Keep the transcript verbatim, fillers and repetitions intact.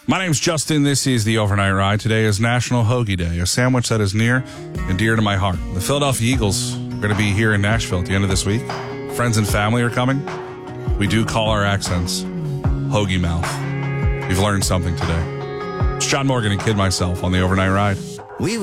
My name's Justin. This is the Overnight Ride. Today is National Hoagie Day, a sandwich that is near and dear to my heart. The Philadelphia Eagles are going to be here in Nashville at the end of this week. Friends and family are coming. We do call our accents hoagie mouth. We've learned something today. It's John Morgan and Kid myself on the Overnight Ride.